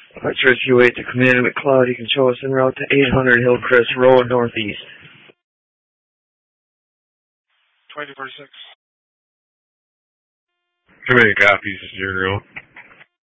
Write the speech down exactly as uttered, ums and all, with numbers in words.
Archer, if you wait to command McLeod, you can show us en route to eight hundred Hillcrest Road Northeast. twenty forty-six. How many copies, General?